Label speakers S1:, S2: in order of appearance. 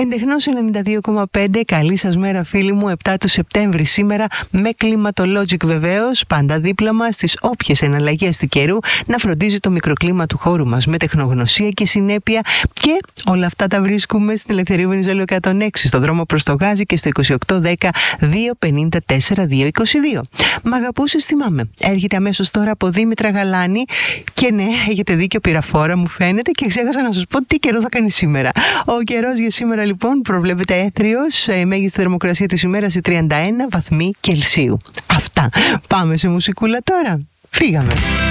S1: Εντεχνώς 92,5. Καλή σας μέρα φίλοι μου, 7 του Σεπτέμβρη σήμερα, με Climatologic βεβαίως, πάντα δίπλα μας στις όποιες εναλλαγές του καιρού, να φροντίζει το μικροκλίμα του χώρου μας με τεχνογνωσία και συνέπεια, και όλα αυτά τα βρίσκουμε στην Ελευθερίου Βενιζέλου 106, στο δρόμο προς το Γάζι και στο 2810 254 222. Μ' αγαπούσες, θυμάμαι. Έρχεται αμέσως τώρα από Δήμητρα Γαλάνη, και ναι, έχετε δίκιο, πυραφόρα μου φαίνεται, και ξέχασα να σας πω τι καιρό θα κάνει σήμερα. Ο καιρός για σήμερα λοιπόν προβλέπεται έθριος, μέγιστη θερμοκρασία της ημέρας η 31 βαθμοί Κελσίου. Αυτά. Πάμε σε μουσικούλα τώρα. Φύγαμε.